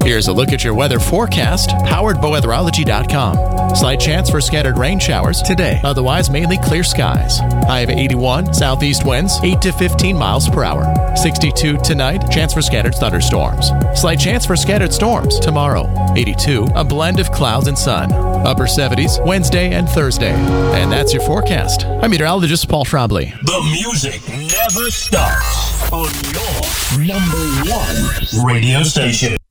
Here's a look at your weather forecast, powered by weatherology.com. Slight chance for scattered rain showers today, otherwise mainly clear skies. High of 81, southeast winds 8 to 15 miles per hour. 62 tonight, chance for scattered thunderstorms. Slight chance for scattered storms tomorrow. 82, a blend of clouds and sun. Upper 70s Wednesday and Thursday. And that's your forecast. I'm meteorologist Paul Schrabley. The music never stops on your number one radio station.